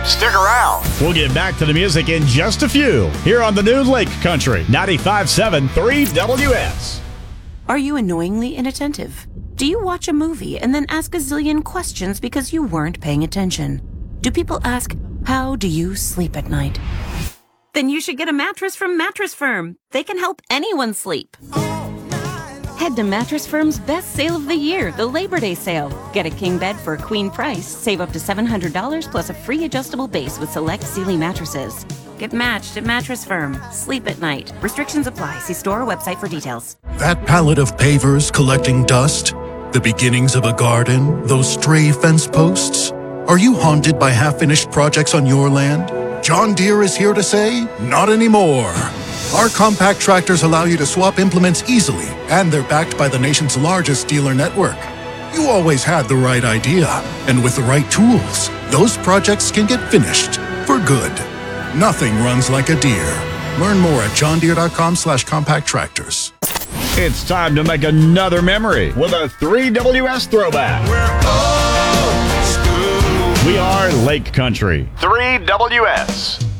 Stick around. We'll get back to the music in just a few here on the new Lake Country 95.7 3WS. Are you annoyingly inattentive? Do you watch a movie and then ask a zillion questions because you weren't paying attention? Do people ask, how do you sleep at night? Then you should get a mattress from Mattress Firm. They can help anyone sleep. Head to Mattress Firm's best sale of the year, the Labor Day sale. Get a king bed for a queen price. Save up to $700 plus a free adjustable base with select Sealy mattresses. Get matched at Mattress Firm. Sleep at night. Restrictions apply. See store or website for details. That pallet of pavers collecting dust? The beginnings of a garden? Those stray fence posts? Are you haunted by half-finished projects on your land? John Deere is here to say, not anymore. Our compact tractors allow you to swap implements easily, and they're backed by the nation's largest dealer network. You always had the right idea, and with the right tools, those projects can get finished for good. Nothing runs like a Deere. Learn more at johndeere.com/compact tractors. It's time to make another memory with a 3WS throwback. We are Lake Country 3WS.